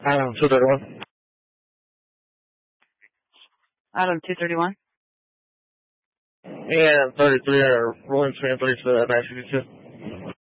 Item 231. Item 231. And 33 are rolling train 32 at 962.